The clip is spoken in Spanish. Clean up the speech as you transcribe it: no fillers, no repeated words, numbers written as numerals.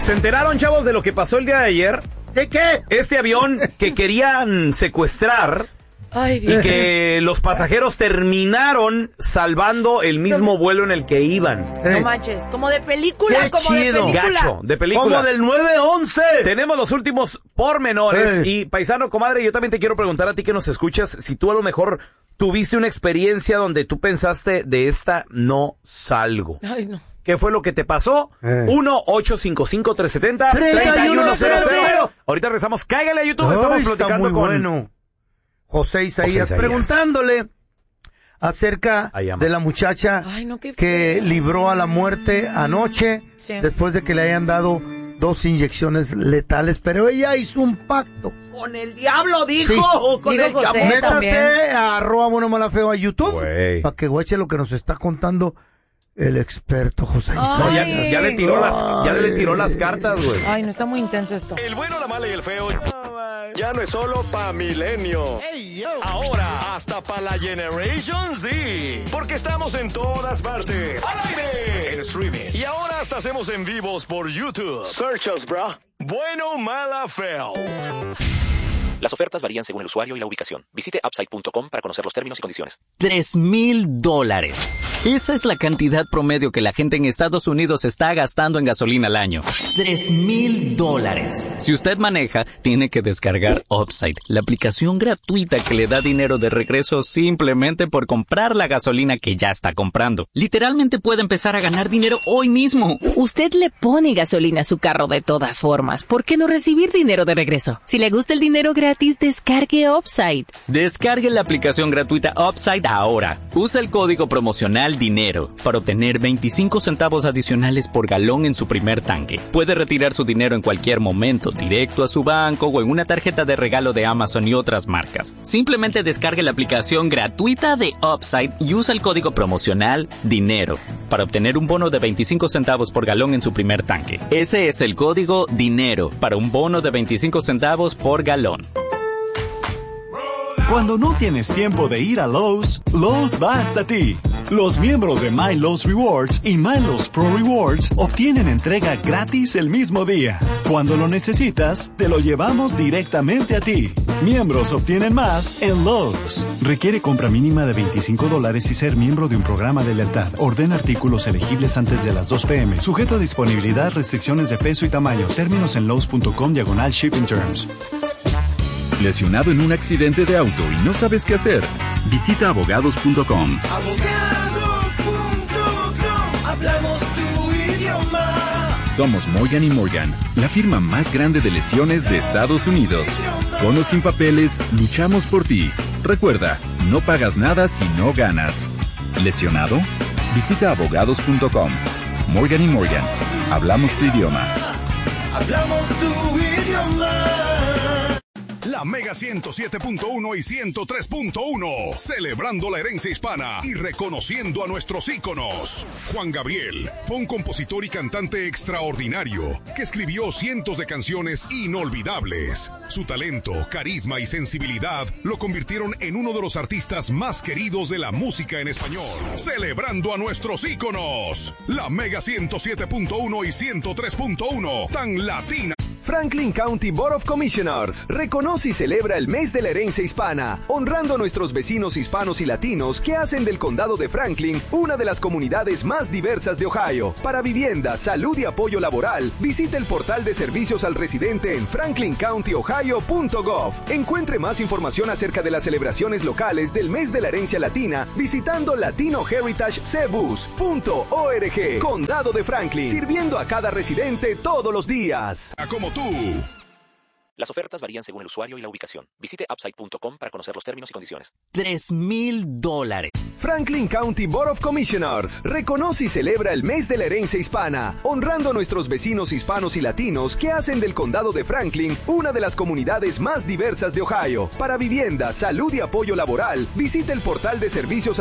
¿Se enteraron, chavos, de lo que pasó el día de ayer? ¿De qué? Este avión que querían secuestrar. Ay, Dios. Y que los pasajeros terminaron salvando el mismo vuelo en el que iban. No manches, como de película, Qué como chido. de película. Gacho, de película. Como del 911. Tenemos los últimos pormenores. Y, paisano, comadre, yo también te quiero preguntar a ti que nos escuchas, si tú a lo mejor tuviste una experiencia donde tú pensaste, de esta no salgo. Ay, no. ¿Qué fue lo que te pasó? 1-855-370-3100. Ahorita regresamos. Cáigale a YouTube. Estamos Está platicando muy con bueno. José Isaías, preguntándole acerca de la muchacha que libró a la muerte anoche, después de que le hayan dado 2 inyecciones letales, pero ella hizo un pacto. Con el diablo, dijo. Sí. Con Dijo el José chamuco. Métase a @buenomalafeo a YouTube Güey. para que guache lo que nos está contando el experto José Isaías. No, ya le tiró las cartas, güey. Ay, no, está muy intenso esto. El bueno, la mala y el feo ya no es solo pa' Milenio. Ahora hasta pa' la Generation Z. Porque estamos en todas partes. ¡Al aire! En streaming. Y ahora hasta hacemos en vivos por YouTube. Search us, bro. Bueno, mala, feo. Las ofertas varían según el usuario y la ubicación. Visite upside.com para conocer los términos y condiciones. $3,000. Esa es la cantidad promedio que la gente en Estados Unidos está gastando en gasolina al año. $3,000. Si usted maneja, tiene que descargar Upside, la aplicación gratuita que le da dinero de regreso simplemente por comprar la gasolina que ya está comprando. Literalmente puede empezar a ganar dinero hoy mismo. Usted le pone gasolina a su carro de todas formas. ¿Por qué no recibir dinero de regreso? Si le gusta el dinero gratis, descargue Upside. Descargue la aplicación gratuita Upside ahora. Usa el código promocional DINERO para obtener 25 centavos adicionales por galón en su primer tanque. Puede retirar su dinero en cualquier momento, directo a su banco o en una tarjeta de regalo de Amazon y otras marcas. Simplemente descargue la aplicación gratuita de Upside y usa el código promocional DINERO para obtener un bono de 25 centavos por galón en su primer tanque. Ese es el código DINERO para un bono de 25 centavos por galón. Cuando no tienes tiempo de ir a Lowe's, Lowe's va hasta ti. Los miembros de My Lowe's Rewards y My Lowe's Pro Rewards obtienen entrega gratis el mismo día. Cuando lo necesitas, te lo llevamos directamente a ti. Miembros obtienen más en Lowe's. Requiere compra mínima de $25 y ser miembro de un programa de lealtad. Ordena artículos elegibles antes de las 2 p.m. Sujeto a disponibilidad, restricciones de peso y tamaño. Términos en lowes.com/shipping terms. ¿Lesionado en un accidente de auto y no sabes qué hacer? Visita abogados.com. Hablamos tu idioma. Somos Morgan & Morgan, la firma más grande de lesiones de Estados Unidos. Con o sin papeles, luchamos por ti. Recuerda, no pagas nada si no ganas. ¿Lesionado? Visita abogados.com. Morgan & Morgan, hablamos tu idioma. Hablamos tu idioma. La Mega 107.1 y 103.1, celebrando la herencia hispana y reconociendo a nuestros íconos. Juan Gabriel fue un compositor y cantante extraordinario que escribió cientos de canciones inolvidables. Su talento, carisma y sensibilidad lo convirtieron en uno de los artistas más queridos de la música en español. Celebrando a nuestros íconos. La Mega 107.1 y 103.1, tan latina. Franklin County Board of Commissioners reconoce y celebra el mes de la herencia hispana, honrando a nuestros vecinos hispanos y latinos que hacen del condado de Franklin una de las comunidades más diversas de Ohio. Para vivienda, salud y apoyo laboral, visite el portal de servicios al residente en franklincountyohio.gov. Encuentre más información acerca de las celebraciones locales del mes de la herencia latina visitando latinoheritagecebus.org. Condado de Franklin, sirviendo a cada residente todos los días. Como tú. Las ofertas varían según el usuario y la ubicación. Visite upside.com para conocer los términos y condiciones. $3,000. Franklin County Board of Commissioners reconoce y celebra el mes de la herencia hispana, honrando a nuestros vecinos hispanos y latinos que hacen del condado de Franklin una de las comunidades más diversas de Ohio. Para vivienda, salud y apoyo laboral, visite el portal de servicios